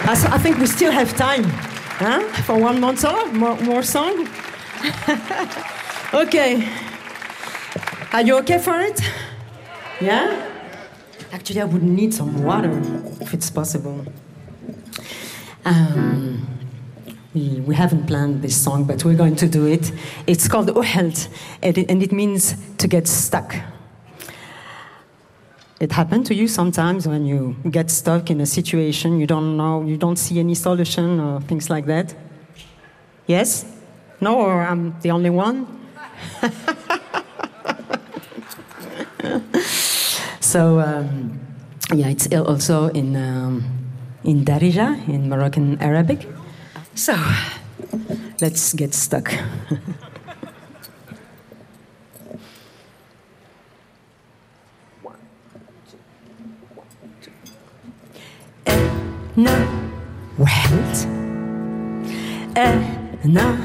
I think we still have time, huh? For one more song, more song. Okay. Are you okay for it? Yeah? Actually, I would need some water, if it's possible. We haven't planned this song, but we're going to do it. It's called Uhelt, and it means to get stuck. It happened to you sometimes when you get stuck in a situation you don't know, you don't see any solution or things like that? Yes? No, or I'm the only one? So, yeah, it's also in Darija, in Moroccan Arabic. So, let's get stuck. أنا وحلت أنا